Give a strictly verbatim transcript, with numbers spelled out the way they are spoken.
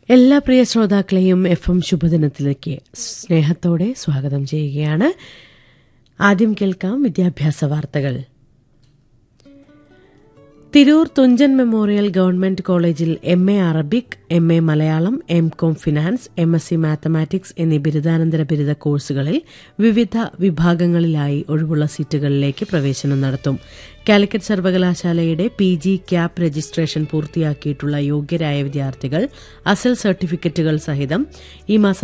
എല്ലാ പ്രിയ ശ്രോതാക്കളെയും F M ശുഭദിനത്തിലേക്ക് സ്നേഹത്തോടെ സ്വാഗതം ചെയ്യുകയാണ്. ആദ്യം കേൾക്കാം വിദ്യാഭ്യാസ വാർത്തകൾ. തിരൂർ തുഞ്ചൻ മെമ്മോറിയൽ ഗവൺമെന്റ് കോളേജിൽ M A Arabic, M A Malayalam, M com finance, M S C mathematics എന്നീ ബിരുദാനന്തര ബിരുദ കോഴ്സുകളിൽ വിവിധ വിഭാഗങ്ങളിലായി ഒഴിവുള്ള സീറ്റുകളിലേക്ക് പ്രവേശനം നടത്തും. കാലിക്കറ്റ് സർവകലാശാലയുടെ പി ജി ക്യാപ് രജിസ്ട്രേഷൻ പൂർത്തിയാക്കിയിട്ടുള്ള യോഗ്യരായ വിദ്യാർത്ഥികൾ അസൽ സർട്ടിഫിക്കറ്റുകൾ സഹിതം ഈ മാസം